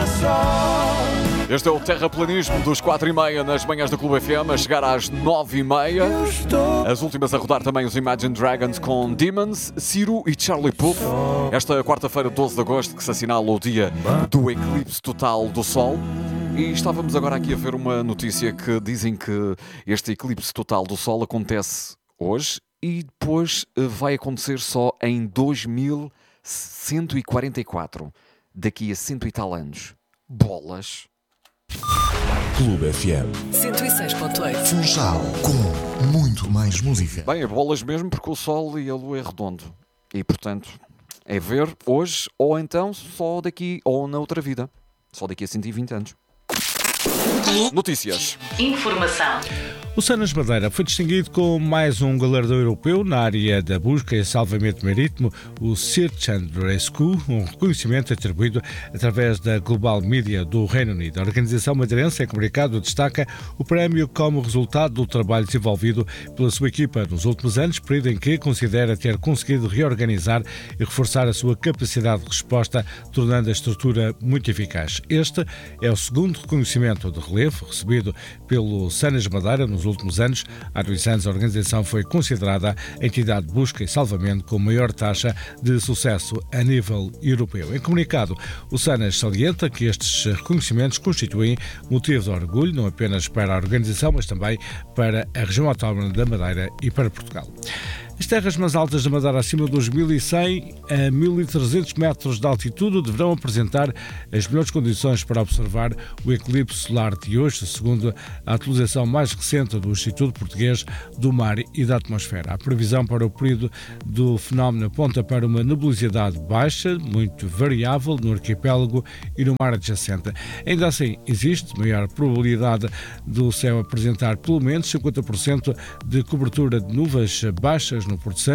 Este é o terraplanismo dos 4h30 nas manhãs da Clube FM, a chegar às 9h30. As últimas a rodar também os Imagine Dragons com Demons, Ciro e Charlie Puth. Esta quarta-feira, 12 de agosto, que se assinala o dia do eclipse total do Sol. E estávamos agora aqui a ver uma notícia que dizem que este eclipse total do Sol acontece hoje e depois vai acontecer só em 2144, daqui a 100 e tal anos. Bolas! Clube FM 106.8 Funchal, com muito mais música. Bem, é bolas mesmo porque o Sol e a Lua é redondo. E, portanto, é ver hoje ou então só daqui, ou na outra vida. Só daqui a 120 anos. Notícias. Informação. O Sanas Madeira foi distinguido com mais um galardão europeu na área da busca e salvamento marítimo, o Search and Rescue, um reconhecimento atribuído através da Global Media do Reino Unido. A organização madeirense, em comunicado, destaca o prémio como resultado do trabalho desenvolvido pela sua equipa nos últimos anos, período em que considera ter conseguido reorganizar e reforçar a sua capacidade de resposta, tornando a estrutura muito eficaz. Este é o segundo reconhecimento de relevo recebido pelo Sanas Madeira nos últimos anos. Há 2 anos, a organização foi considerada a entidade de busca e salvamento com maior taxa de sucesso a nível europeu. Em comunicado, o Sanas salienta que estes reconhecimentos constituem motivo de orgulho, não apenas para a organização, mas também para a região autónoma da Madeira e para Portugal. As terras mais altas da Madeira, acima dos 1.100 a 1.300 metros de altitude, deverão apresentar as melhores condições para observar o eclipse solar de hoje, segundo a atualização mais recente do Instituto Português do Mar e da Atmosfera. A previsão para o período do fenómeno aponta para uma nebulosidade baixa, muito variável no arquipélago e no mar adjacente. Ainda assim, existe maior probabilidade do céu apresentar pelo menos 50% de cobertura de nuvens baixas no Porto Santo